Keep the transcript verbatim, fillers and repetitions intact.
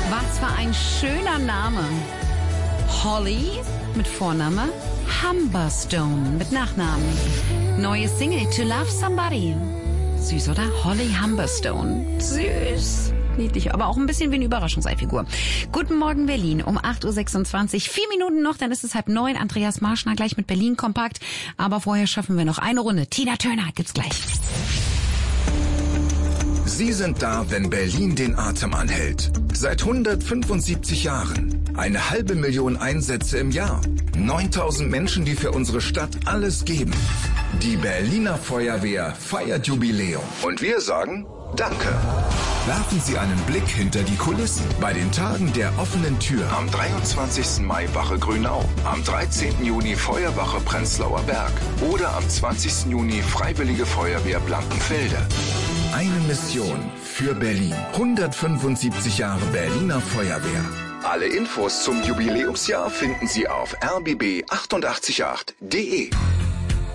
Was für ein schöner Name. Holly mit Vorname, Humberstone mit Nachnamen. Neues Single, To Love Somebody. Süß, oder? Holly Humberstone. Süß. Niedlich, aber auch ein bisschen wie eine Überraschungseifigur. Guten Morgen, Berlin. Um acht Uhr sechsundzwanzig. Vier Minuten noch, dann ist es halb neun. Andreas Marschner gleich mit Berlin Kompakt. Aber vorher schaffen wir noch eine Runde. Tina Turner gibt's gleich. Sie sind da, wenn Berlin den Atem anhält. Seit hundertfünfundsiebzig Jahren. Eine halbe Million Einsätze im Jahr. neuntausend Menschen, die für unsere Stadt alles geben. Die Berliner Feuerwehr feiert Jubiläum. Und wir sagen Danke. Werfen Sie einen Blick hinter die Kulissen bei den Tagen der offenen Tür. Am dreiundzwanzigsten Mai Wache Grünau, am dreizehnten Juni Feuerwache Prenzlauer Berg oder am zwanzigsten Juni Freiwillige Feuerwehr Blankenfelde. Eine Mission für Berlin. hundertfünfundsiebzig Jahre Berliner Feuerwehr. Alle Infos zum Jubiläumsjahr finden Sie auf r b b acht acht acht punkt d e.